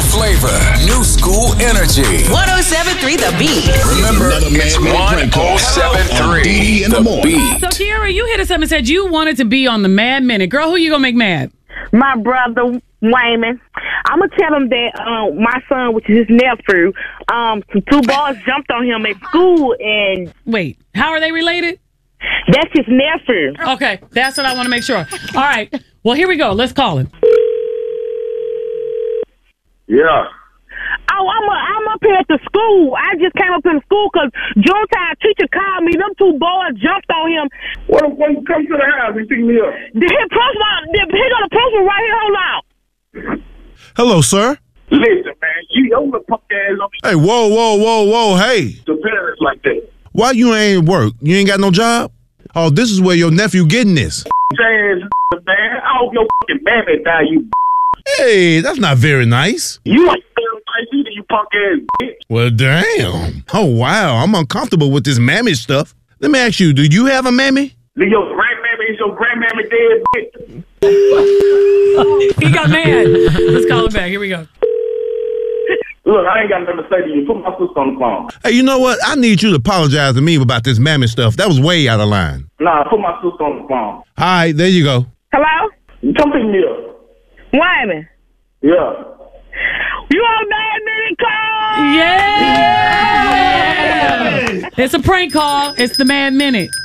flavor, new school energy. 107.3 The Beat. Remember, it's 107.3 The Beat. So, Kiara, you hit us up and said you wanted to be on the Mad Minute. Girl, who you gonna make mad? My brother, Wayman. I'm going to tell him that my son, which is his nephew, some two boys jumped on him at school, and... Wait, how are they related? That's his nephew. Okay, that's what I want to make sure. All right, well, here we go. Let's call him. Yeah. Oh, I'm up here at the school. I just came up in the school because Junetime teacher called me. Them two boys jumped on him. What if you come to the house and pick me up? He got a principal right here. Hold on. Hello, sir. Listen, man, you don't punk ass on me. Hey, whoa, hey. The parents like that. Why you ain't work? You ain't got no job? Oh, this is where your nephew getting this. Saying, man, I hope your fucking mammy die, you. Hey, that's not very nice. You ain't very nice either, you punk ass bitch. Well, damn. Oh, wow. I'm uncomfortable with this mammy stuff. Let me ask you, do you have a mammy? Your grandmammy is your grandmammy dead, bitch. He got mad. Let's call him back. Here we go. Look, I ain't got nothing to say to you. Put my sister on the phone. Hey, you know what? I need you to apologize to me about this mammy stuff. That was way out of line. Nah, put my sister on the phone. All right, there you go. Hello? Come pick me up. Wayman. Yeah. You on Mad Minute call? Yeah! It's a prank call. It's the Mad Minute.